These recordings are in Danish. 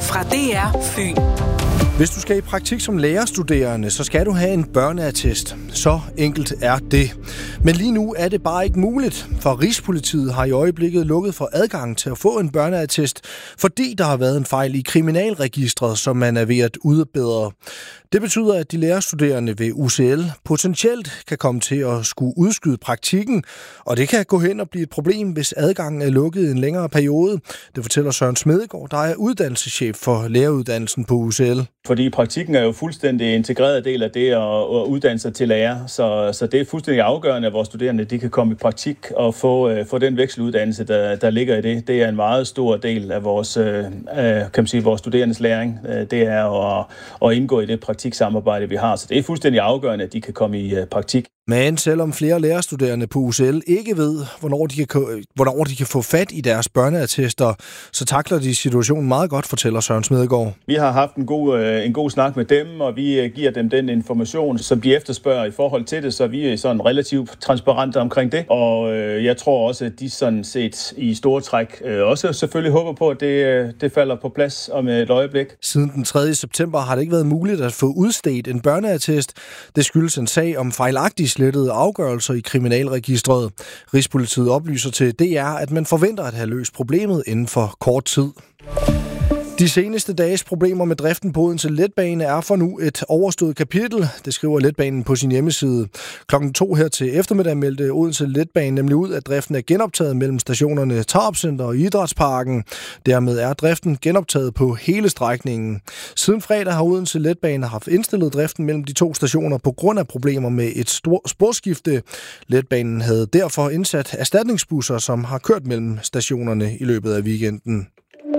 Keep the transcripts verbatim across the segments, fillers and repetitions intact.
fra D R Fyn. Hvis du skal i praktik som lærerstuderende, så skal du have en børneattest. Så enkelt er det. Men lige nu er det bare ikke muligt, for Rigspolitiet har i øjeblikket lukket for adgang til at få en børneattest, fordi der har været en fejl i kriminalregistret, som man er ved at udbedre. Det betyder, at de lærerstuderende ved U C L potentielt kan komme til at skulle udskyde praktikken, og det kan gå hen og blive et problem, hvis adgangen er lukket i en længere periode. Det fortæller Søren Smedegaard, der er uddannelseschef for læreruddannelsen på U C L. Fordi praktikken er jo fuldstændig integreret del af det at uddanne sig til lærer, så, så det er fuldstændig afgørende, at vores studerende de kan komme i praktik og få, øh, få den vekseluddannelse, der, der ligger i det. Det er en meget stor del af vores, øh, kan man sige, vores studerendes læring. Det er at, at indgå i det praktiksamarbejde, vi har, så det er fuldstændig afgørende, at de kan komme i øh, praktik. Men selvom flere lærerstuderende på U C L ikke ved, hvornår de, kan, hvornår de kan få fat i deres børneattester, så takler de situationen meget godt, fortæller Søren Smedegaard. Vi har haft en god, en god snak med dem, og vi giver dem den information, som de efterspørger i forhold til det, så vi er sådan relativt transparente omkring det. Og jeg tror også, at de sådan set i store træk også selvfølgelig håber på, at det, det falder på plads om et øjeblik. Siden den tredje september har det ikke været muligt at få udstedt en børneattest. Det skyldes en sag om fejlagtige slettede afgørelser i kriminalregistret. Rigspolitiet oplyser til D R, at man forventer at have løst problemet inden for kort tid. De seneste dages problemer med driften på Odense Letbane er for nu et overstået kapitel, det skriver Letbanen på sin hjemmeside. Klokken to her til eftermiddag meldte Odense Letbane nemlig ud, at driften er genoptaget mellem stationerne Tarup Center og Idrætsparken. Dermed er driften genoptaget på hele strækningen. Siden fredag har Odense Letbane haft indstillet driften mellem de to stationer på grund af problemer med et sporskifte. Letbanen havde derfor indsat erstatningsbusser, som har kørt mellem stationerne i løbet af weekenden.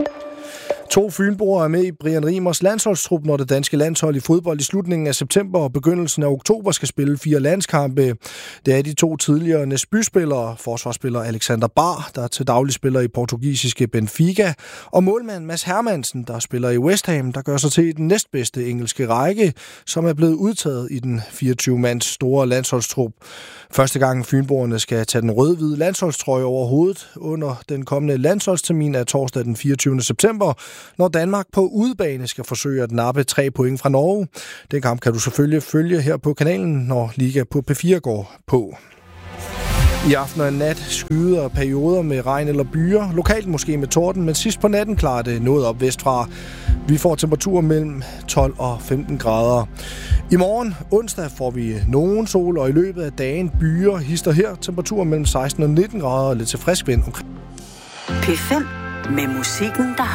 To fynboer er med i Brian Riemers landsholdstrup, når det danske landshold i fodbold i slutningen af september og begyndelsen af oktober skal spille fire landskampe. Det er de to tidligere Næsby-spillere, forsvarsspiller Alexander Bar, der til daglig spiller i portugisiske Benfica, og målmand Mads Hermansen, der spiller i West Ham, der gør sig til den næstbedste engelske række, som er blevet udtaget i den fireogtyve mands store landsholdstrup. Første gang fynboerne skal tage den rød-hvide landsholdstrøje over hovedet under den kommende landsholdstermin af torsdag den fireogtyvende september, når Danmark på udebane skal forsøge at nappe tre point fra Norge. Den kamp kan du selvfølgelig følge her på kanalen, når Liga på P fire går på. I aften og nat skyder perioder med regn eller byer, lokalt måske med torden, men sidst på natten klarer det noget op vestfra. Vi får temperaturer mellem tolv og femten grader. I morgen, onsdag, får vi nogen sol, og i løbet af dagen byer hister her temperaturer mellem seksten og nitten grader og lidt til frisk vind. P fem med musikken, der